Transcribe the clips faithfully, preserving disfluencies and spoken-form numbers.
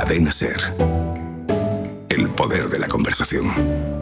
Cadena SER. El poder de la conversación.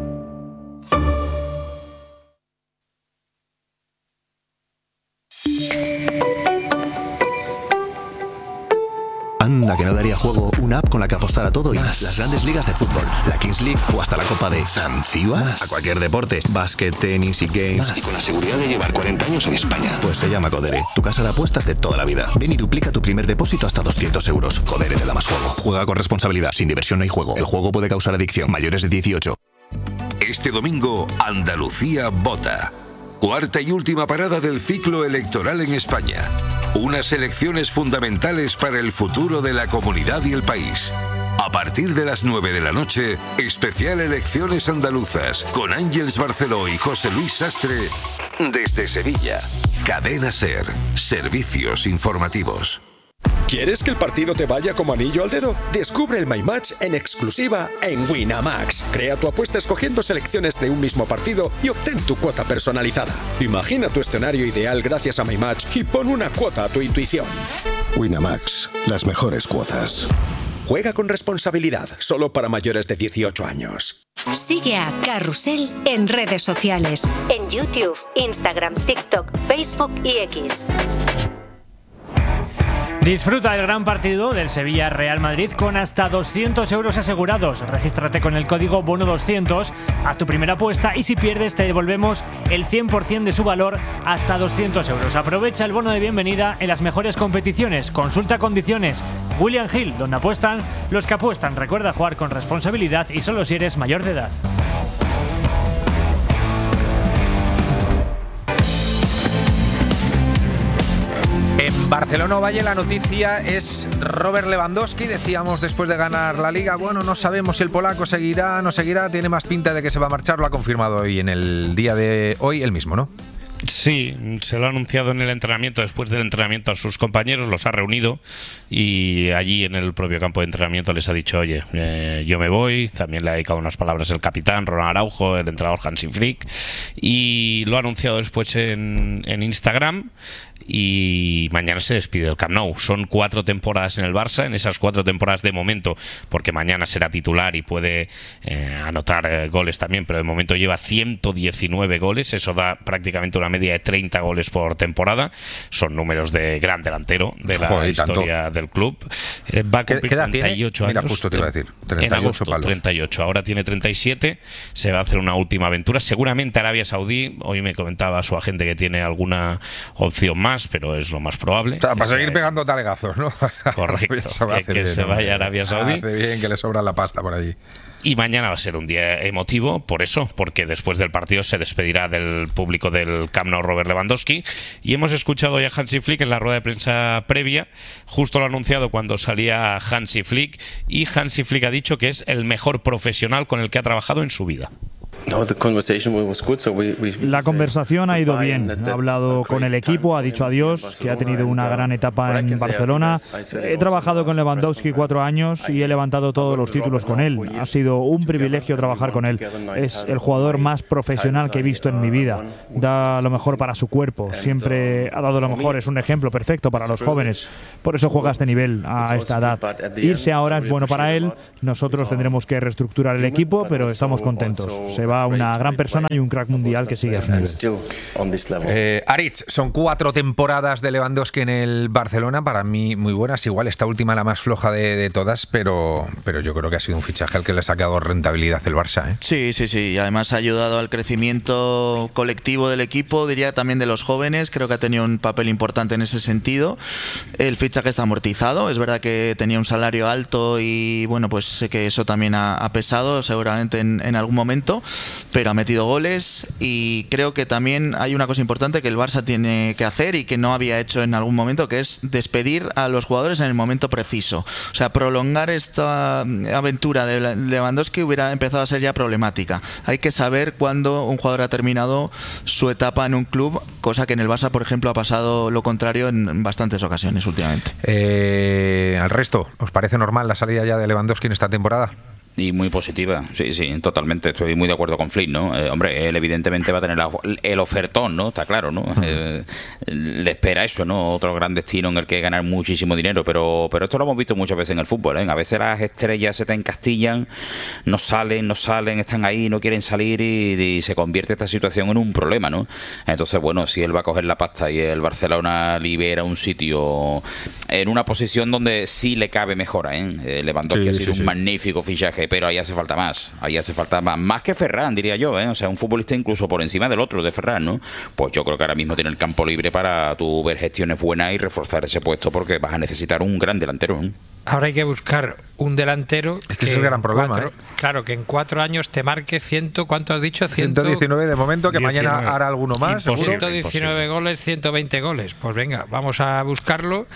Anda, que no daría juego una app con la que apostar a todo y más. Las grandes ligas de fútbol, la Kings League o hasta la Copa de Zanzíbar. A cualquier deporte, básquet, tenis y games. Más. Y con la seguridad de llevar cuarenta años en España. Pues se llama Codere, tu casa de apuestas de toda la vida. Ven y duplica tu primer depósito hasta doscientos euros. Codere te da más juego. Juega con responsabilidad, sin diversión no hay juego. El juego puede causar adicción. Mayores de dieciocho. Este domingo, Andalucía vota. Cuarta y última parada del ciclo electoral en España. Unas elecciones fundamentales para el futuro de la comunidad y el país. A partir de las nueve de la noche, especial Elecciones Andaluzas, con Ángeles Barceló y José Luis Sastre, desde Sevilla. Cadena SER, servicios informativos. ¿Quieres que el partido te vaya como anillo al dedo? Descubre el My Match en exclusiva en Winamax. Crea tu apuesta escogiendo selecciones de un mismo partido y obtén tu cuota personalizada. Imagina tu escenario ideal gracias a My Match y pon una cuota a tu intuición. Winamax, las mejores cuotas. Juega con responsabilidad, solo para mayores de dieciocho años. Sigue a Carrusel en redes sociales. En YouTube, Instagram, TikTok, Facebook y X. Disfruta del gran partido del Sevilla-Real Madrid con hasta doscientos euros asegurados. Regístrate con el código bono doscientos, haz tu primera apuesta y si pierdes te devolvemos el cien por ciento de su valor hasta doscientos euros. Aprovecha el bono de bienvenida en las mejores competiciones. Consulta condiciones. William Hill, donde apuestan los que apuestan. Recuerda jugar con responsabilidad y solo si eres mayor de edad. En Barcelona Ovalle la noticia es Robert Lewandowski. Decíamos después de ganar la Liga, bueno, no sabemos si el polaco seguirá, no seguirá, tiene más pinta de que se va a marchar, lo ha confirmado hoy en el día de hoy él mismo, ¿no? Sí, se lo ha anunciado en el entrenamiento, después del entrenamiento a sus compañeros, los ha reunido y allí en el propio campo de entrenamiento les ha dicho, oye, eh, yo me voy. También le ha dedicado unas palabras el capitán Ronald Araujo, el entrenador Hansi Flick, y lo ha anunciado después en, en Instagram. Y mañana se despide del Camp Nou. Son cuatro temporadas en el Barça, en esas cuatro temporadas de momento, porque mañana será titular y puede eh, anotar eh, goles también, pero de momento lleva ciento diecinueve goles, eso da prácticamente una media de treinta goles por temporada. Son números de gran delantero de la Joder, historia tanto. del club. Eh, va a cumplir ¿Qué edad treinta y ocho tiene? años. Mira, justo te iba a decir, treinta y ocho en agosto, palos. treinta y ocho, ahora tiene treinta y siete, se va a hacer una última aventura, seguramente Arabia Saudí. Hoy me comentaba su agente que tiene alguna opción más, pero es lo más probable. O sea, para que seguir pegando talegazos, ¿no? Correcto, que, que bien, se ¿no? vaya a Arabia Saudí. Hace bien, que le sobra la pasta por allí. Y mañana va a ser un día emotivo, por eso, porque después del partido se despedirá del público del Camp Nou Robert Lewandowski. Y hemos escuchado ya a Hansi Flick en la rueda de prensa previa, justo lo ha anunciado cuando salía Hansi Flick, y Hansi Flick ha dicho que es el mejor profesional con el que ha trabajado en su vida. La conversación ha ido bien. Ha hablado con el equipo, ha dicho adiós, que ha tenido una gran etapa en Barcelona. He trabajado con Lewandowski cuatro años y he levantado todos los títulos con él. Ha sido un privilegio trabajar con él. Es el jugador más profesional que he visto en mi vida. Da lo mejor para su cuerpo. Siempre ha dado lo mejor. Es un ejemplo perfecto para los jóvenes. Por eso juega a este nivel, a esta edad. Irse ahora es bueno para él. Nosotros tendremos que reestructurar el equipo, pero estamos contentos. Se va una gran persona y un crack mundial que sigue a su nivel. Eh, Aritz, son cuatro temporadas de Lewandowski en el Barcelona, para mí muy buenas. Igual esta última la más floja de, de todas, pero, pero yo creo que ha sido un fichaje al que le ha sacado rentabilidad el Barça, ¿eh? Sí, sí, sí. Y además ha ayudado al crecimiento colectivo del equipo, diría también de los jóvenes. Creo que ha tenido un papel importante en ese sentido. El fichaje está amortizado. Es verdad que tenía un salario alto y bueno, pues sé que eso también ha, ha pesado seguramente en, en algún momento, pero ha metido goles y creo que también hay una cosa importante que el Barça tiene que hacer y que no había hecho en algún momento, que es despedir a los jugadores en el momento preciso. O sea, prolongar esta aventura de Lewandowski hubiera empezado a ser ya problemática. Hay que saber cuándo un jugador ha terminado su etapa en un club, cosa que en el Barça, por ejemplo, ha pasado lo contrario en bastantes ocasiones últimamente. Eh, al resto, ¿os parece normal la salida ya de Lewandowski en esta temporada? Y muy positiva, sí, sí, totalmente. Estoy muy de acuerdo con Flynn, ¿no? Eh, hombre, él evidentemente va a tener la, el ofertón, ¿no? Está claro, ¿no? Uh-huh. Eh, le espera eso, ¿no? Otro gran destino en el que ganar muchísimo dinero, pero pero esto lo hemos visto muchas veces en el fútbol, ¿eh? A veces las estrellas se te encastillan, no salen, no salen, están ahí, no quieren salir y, y se convierte esta situación en un problema, ¿no? Entonces, bueno, si él va a coger la pasta y el Barcelona libera un sitio en una posición donde sí le cabe mejora, ¿eh? Lewandowski sí, ha sido sí, un sí. magnífico fichaje, pero ahí hace falta más, ahí hace falta más, más que Ferran, diría yo, ¿eh? O sea, un futbolista incluso por encima del otro de Ferran, ¿no? Pues yo creo que ahora mismo tiene el campo libre para tú ver gestiones buenas y reforzar ese puesto porque vas a necesitar un gran delantero, ¿eh? Ahora hay que buscar un delantero. Es que, que ese es el gran problema. Cuatro, ¿eh? Claro, que en cuatro años te marque ciento. ¿Cuánto has dicho? ciento diecinueve de momento, que diecinueve. Mañana hará alguno más. ciento diecinueve imposible. Goles, ciento veinte goles. Pues venga, vamos a buscarlo.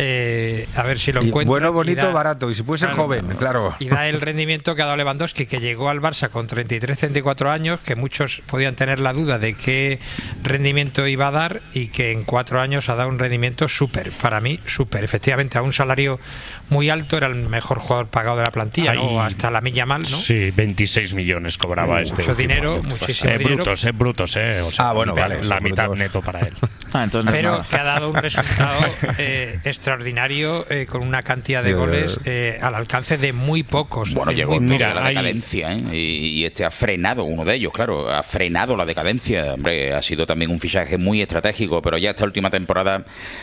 Eh, a ver si lo encuentro. Bueno, bonito, da, barato. Y si puede ser claro, joven, claro. Y da el rendimiento que ha dado Lewandowski, que llegó al Barça con treinta y tres, treinta y cuatro años, que muchos podían tener la duda de qué rendimiento iba a dar y que en cuatro años ha dado un rendimiento súper. Para mí, súper. Efectivamente, a un salario muy alto, era el mejor jugador pagado de la plantilla, Ahí, ¿no? Hasta la Milla Mal, ¿no? Sí, veintiséis millones cobraba uh, este. Mucho dinero, muchísimo eh, dinero. Brutos, eh, brutos, eh. O sea, ah, bueno, vale. La mitad brutos. neto para él. Ah, entonces Pero no que ha dado un resultado eh, extraordinario eh, con una cantidad de goles eh, al alcance de muy pocos. Bueno, de llegó muy mira, la hay... decadencia, ¿eh? y, y este ha frenado, uno de ellos, claro, ha frenado la decadencia. Hombre, ha sido también un fichaje muy estratégico, pero ya esta última temporada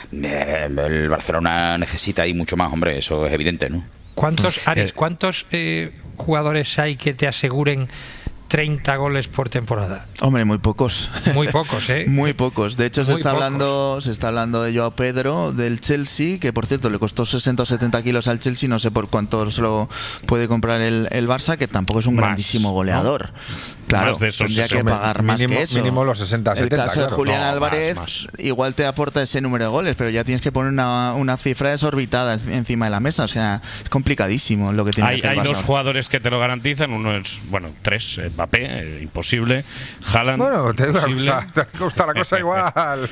eh, el Barcelona necesita ahí mucho más, hombre, eso es evidente, ¿no? ¿Cuántos, Ares, cuántos eh, jugadores hay que te aseguren treinta goles por temporada? Hombre, muy pocos. Muy pocos, ¿eh? Muy pocos. De hecho, se muy está pocos. hablando se está hablando de Joao Pedro, del Chelsea, que por cierto le costó sesenta o setenta kilos al Chelsea, no sé por cuánto se lo puede comprar el, el Barça, que tampoco es un más, grandísimo goleador. ¿no? Claro, más de esos tendría que pagar más mínimo, que eso. Mínimo los sesenta, setenta. El caso claro. de Julián no, Álvarez más, más. igual te aporta ese número de goles, pero ya tienes que poner una, una cifra desorbitada encima de la mesa. O sea, es complicadísimo lo que tiene hay, que hacer Hay el Barça. dos jugadores que te lo garantizan. Uno es, bueno, tres, Mbappé, eh, imposible. Haaland, bueno, te digo imposible. una cosa, te gusta la cosa igual.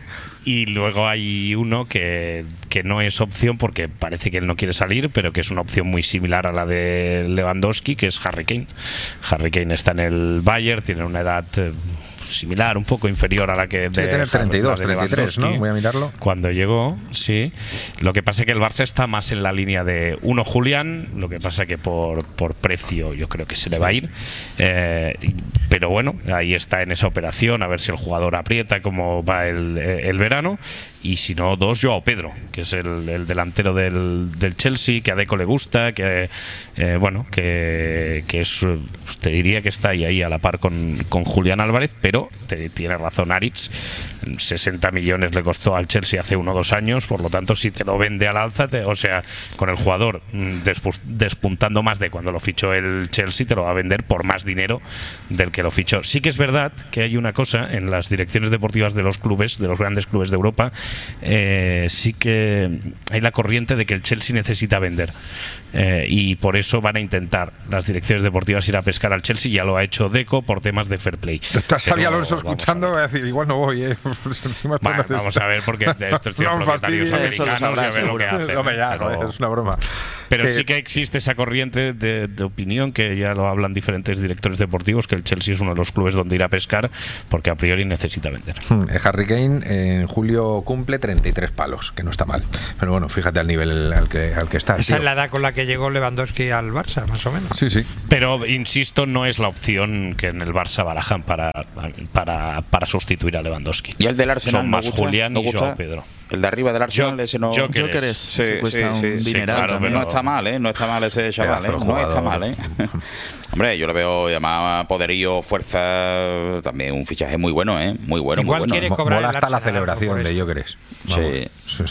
Y luego hay uno que, que no es opción porque parece que él no quiere salir, pero que es una opción muy similar a la de Lewandowski, que es Harry Kane. Harry Kane está en el Bayern, tiene una edad eh, similar, un poco inferior a la que sí, de tiene treinta y dos, treinta y tres, ¿no? Voy a mirarlo. Cuando llegó, sí. Lo que pasa es que el Barça está más en la línea de uno Julián, lo que pasa que por, por precio yo creo que se le va a ir. Eh, pero bueno, ahí está en esa operación, a ver si el jugador aprieta cómo va el, el verano. Y si no, dos, Joao Pedro, que es el, el delantero del, del Chelsea, que a Deco le gusta, que eh, bueno, que, que es, te diría que está ahí, ahí a la par con, con Julián Álvarez, pero te, tiene razón Aritz, sesenta millones le costó al Chelsea hace uno o dos años, por lo tanto si te lo vende al alza, te, o sea, con el jugador despuntando más de cuando lo fichó el Chelsea, te lo va a vender por más dinero del que lo fichó. Sí que es verdad que hay una cosa en las direcciones deportivas de los clubes, de los grandes clubes de Europa, Eh, sí que hay la corriente de que el Chelsea necesita vender eh, y por eso van a intentar las direcciones deportivas ir a pescar al Chelsea. Ya lo ha hecho Deco por temas de fair play. Estás Xavi Alonso escuchando, voy a decir, igual no voy, ¿eh? Bueno, vamos a ver, porque de estos tíos no propietarios americanos sabrá, ya ven lo que hacen. No me ya, pero, joder, es una broma. Pero que... sí que existe esa corriente de, de opinión, que ya lo hablan diferentes directores deportivos, que el Chelsea es uno de los clubes donde ir a pescar porque a priori necesita vender. Hmm, Harry Kane en julio cumple treinta y tres palos, que no está mal. Pero bueno, fíjate al nivel al que, al que está. Esa tío. es la edad con la que llegó Lewandowski al Barça, más o menos. Sí, sí. Pero, insisto, no es la opción que en el Barça barajan para, para, para sustituir a Lewandowski. ¿Y el del Arsenal? Son más gusta, Julián y Joao Pedro. El de arriba del Arsenal, Yo, ese no... Jokeres. Sí, sí, cuesta sí, un sí, dineral claro, también. no está mal, ¿eh? No está mal ese chaval, ¿eh? No está mal, ¿eh? Hombre, yo lo veo llamado poderío, fuerza, también un fichaje muy bueno, ¿eh? Muy bueno, Igual muy bueno. quiere cobrar Mola el hasta la Arsenal celebración de Jokeres. Sí.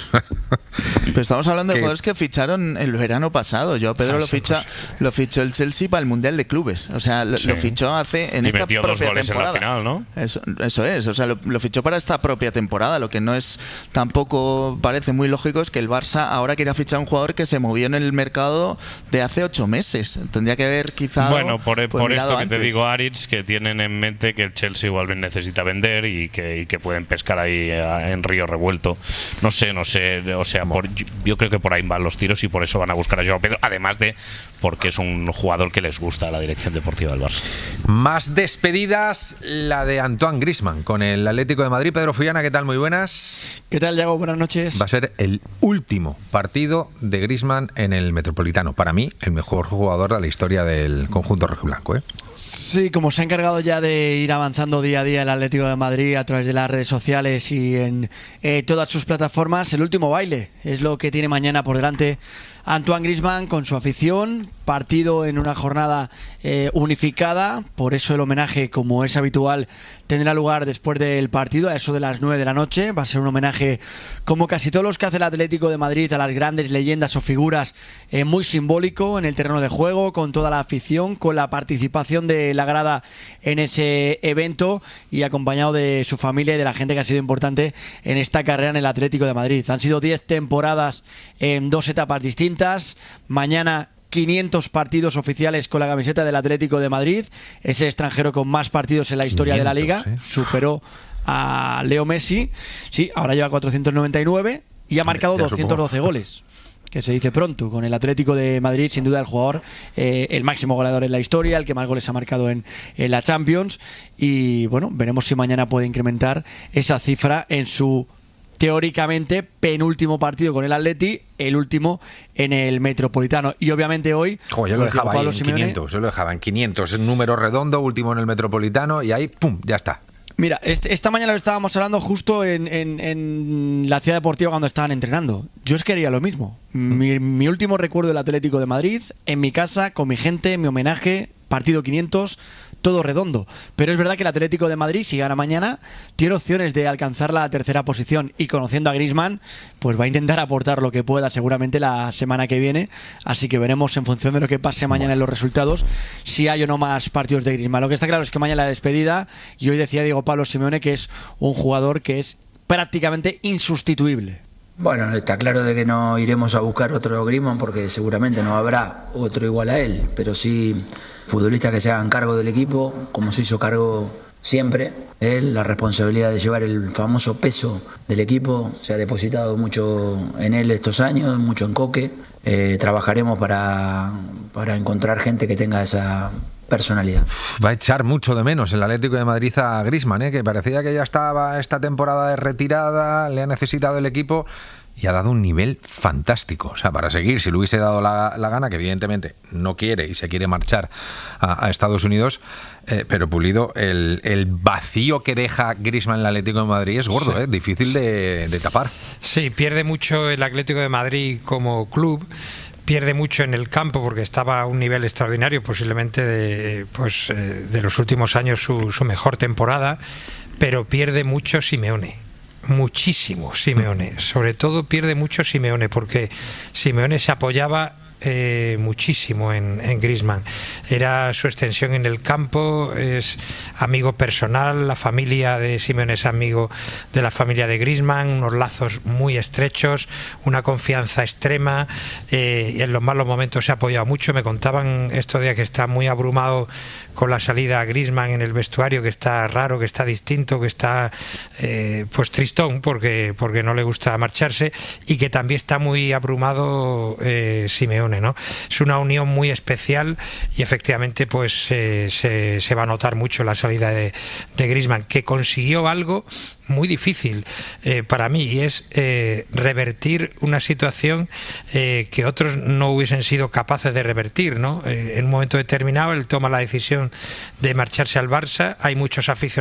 Pero estamos hablando de jugadores que ficharon el verano pasado. Yo Pedro lo ficha, lo fichó el Chelsea para el Mundial de Clubes. O sea, lo, sí. lo fichó hace en y esta metió propia dos goles temporada. En la final, ¿no? Eso, eso es, o sea, lo, lo fichó para esta propia temporada, lo que no es tampoco tampoco parece muy lógico es que el Barça ahora quiera fichar a un jugador que se movió en el mercado de hace ocho meses. Tendría que haber quizá... Bueno, por, pues, por esto que antes. te digo, Aritz, que tienen en mente que el Chelsea igual necesita vender y que, y que pueden pescar ahí en río revuelto. No sé, no sé, o sea, por, yo creo que por ahí van los tiros y por eso van a buscar a Joao Pedro, además de porque es un jugador que les gusta a la dirección deportiva del Barça. Más despedidas, la de Antoine Griezmann con el Atlético de Madrid. Pedro Fullana, ¿qué tal? Muy buenas. ¿Qué tal, Yago? Buenas noches. Va a ser el último partido de Griezmann en el Metropolitano. Para mí, el mejor jugador de la historia del conjunto rojiblanco, ¿eh? Sí, como se ha encargado ya de ir avanzando día a día el Atlético de Madrid a través de las redes sociales y en eh, todas sus plataformas, el último baile es lo que tiene mañana por delante Antoine Griezmann con su afición, partido en una jornada eh, unificada, por eso el homenaje, como es habitual, tendrá lugar después del partido, a eso de las nueve de la noche. Va a ser un homenaje, como casi todos los que hace el Atlético de Madrid, a las grandes leyendas o figuras, eh, muy simbólico en el terreno de juego, con toda la afición, con la participación de la grada en ese evento y acompañado de su familia y de la gente que ha sido importante en esta carrera en el Atlético de Madrid. Han sido diez temporadas en dos etapas distintas. Mañana quinientos partidos oficiales con la camiseta del Atlético de Madrid. Es el extranjero con más partidos en la historia de la Liga. ¿eh? Superó a Leo Messi. Sí, ahora lleva cuatrocientos noventa y nueve y ha marcado ya doscientos doce supongo. Goles. Que se dice pronto, con el Atlético de Madrid, sin duda el jugador, eh, el máximo goleador en la historia, el que más goles ha marcado en, en la Champions. Y bueno, veremos si mañana puede incrementar esa cifra en su teóricamente penúltimo partido con el Atleti, el último en el Metropolitano. Y obviamente hoy... Joder, yo lo dejaba ahí en Simeone, quinientos, yo lo dejaba en quinientos, es un número redondo, último en el Metropolitano, y ahí, ¡pum!, ya está. Mira, este, esta mañana lo estábamos hablando justo en, en, en la Ciudad Deportiva cuando estaban entrenando. Yo es que haría lo mismo. Mi, mi último recuerdo del Atlético de Madrid, en mi casa, con mi gente, mi homenaje, partido quinientos, todo redondo. Pero es verdad que el Atlético de Madrid, si gana mañana, tiene opciones de alcanzar la tercera posición, y conociendo a Griezmann, pues va a intentar aportar lo que pueda seguramente la semana que viene. Así que veremos en función de lo que pase mañana en los resultados si hay o no más partidos de Griezmann. Lo que está claro es que mañana la despedida, y hoy decía Diego Pablo Simeone que es un jugador que es prácticamente insustituible. Bueno, está claro de que no iremos a buscar otro Griezmann porque seguramente no habrá otro igual a él, pero sí futbolistas que se hagan cargo del equipo, como se hizo cargo siempre. Él, la responsabilidad de llevar el famoso peso del equipo, se ha depositado mucho en él estos años, mucho en Coque. Eh, trabajaremos para, para encontrar gente que tenga esa personalidad. Va a echar mucho de menos el Atlético de Madrid a Griezmann, ¿eh? Que parecía que ya estaba esta temporada de retirada, le ha necesitado el equipo y ha dado un nivel fantástico. O sea, para seguir, si le hubiese dado la, la gana, que evidentemente no quiere y se quiere marchar a, a Estados Unidos, eh, pero Pulido, el, el vacío que deja Griezmann en el Atlético de Madrid es gordo, sí. ¿eh? Difícil de, de tapar. Sí, pierde mucho el Atlético de Madrid como club. Pierde mucho en el campo porque estaba a un nivel extraordinario, posiblemente de, pues, de los últimos años su, su mejor temporada, pero pierde mucho Simeone. Muchísimo Simeone, sobre todo pierde mucho Simeone porque Simeone se apoyaba eh, muchísimo en, en Griezmann, era su extensión en el campo, es amigo personal, la familia de Simeone es amigo de la familia de Griezmann, unos lazos muy estrechos, una confianza extrema, eh, y en los malos momentos se ha apoyado mucho. Me contaban estos días que está muy abrumado con la salida a Griezmann en el vestuario, que está raro, que está distinto, que está eh, pues tristón porque, porque no le gusta marcharse, y que también está muy abrumado eh, Simeone, ¿no? Es una unión muy especial y efectivamente pues eh, se, se va a notar mucho la salida de, de Griezmann, que consiguió algo muy difícil eh, para mí, y es eh, revertir una situación eh, que otros no hubiesen sido capaces de revertir, ¿no? Eh, en un momento determinado él toma la decisión de marcharse al Barça, hay muchos aficionados